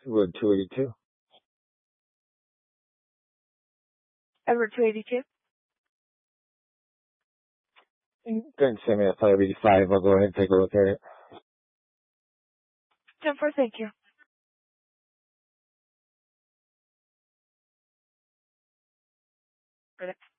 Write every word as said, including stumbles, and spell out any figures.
Edward two eighty-two. Edward two eighty-two. Then send me a five eighty-five. I'll go ahead and take a look at it. ten four, thank you. For that.